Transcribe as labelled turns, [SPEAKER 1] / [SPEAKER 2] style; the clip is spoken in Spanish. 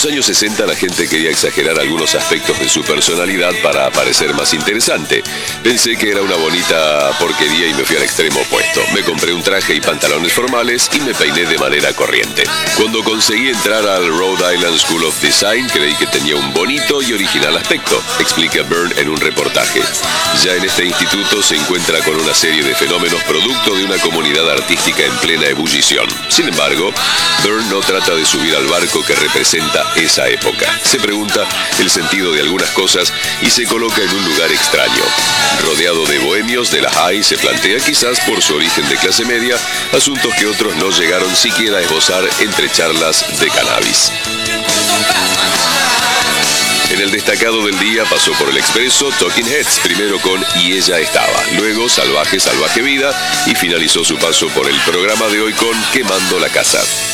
[SPEAKER 1] los años 60 la gente quería exagerar algunos aspectos de su personalidad para parecer más interesante. Pensé que era una bonita porquería y me fui al extremo opuesto. Me compré un traje y pantalones formales y me peiné de manera corriente. Cuando conseguí entrar al Rhode Island School of Design, creí que tenía un bonito y original aspecto, explica Byrne en un reportaje. Ya en este instituto se encuentra con una serie de fenómenos producto de una comunidad artística en plena ebullición. Sin embargo, Byrne no trata de subir al barco que representa esa época. Se pregunta el sentido de algunas cosas y se coloca en un lugar extraño. Rodeado de bohemios de la high, se plantea, quizás por su origen de clase media, asuntos que otros no llegaron siquiera a esbozar entre charlas de cannabis. En el destacado del día pasó por el expreso Talking Heads, primero con Y ella estaba, luego Salvaje, salvaje vida y finalizó su paso por el programa de hoy con Quemando la casa.